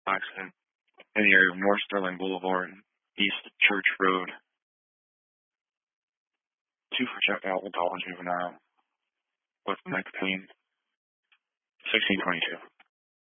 accident in the area of North Sterling Boulevard and East Church Road. 2 for checked out adult juvenile with neck pain. 1622.